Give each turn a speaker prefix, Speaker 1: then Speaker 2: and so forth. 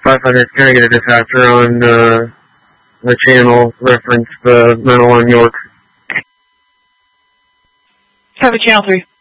Speaker 1: 500, can I get a dispatcher on the channel reference the 901 York?
Speaker 2: Copy, Channel 3.